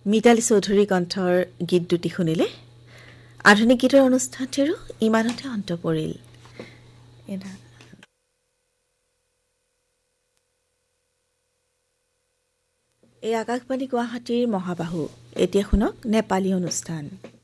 মিতালী চৌধুৰী কণ্ঠৰ গীত দুটি শুনিলে আধুনিক গীতৰ অনুষ্ঠানটিৰো ইমানতে অন্ত পৰিল। এই আকাশবাণী গুৱাহাটীৰ মহাবাহু। এতিয়া শুনক নেপালী অনুষ্ঠান।